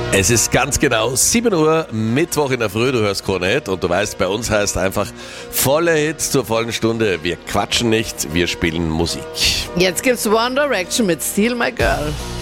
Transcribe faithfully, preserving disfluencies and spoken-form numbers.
Es ist ganz genau sieben Uhr, Mittwoch in der Früh, du hörst Krone-Hit und du weißt, bei uns heißt einfach volle Hits zur vollen Stunde. Wir quatschen nicht, wir spielen Musik. Jetzt gibt's One Direction mit Steal My Girl.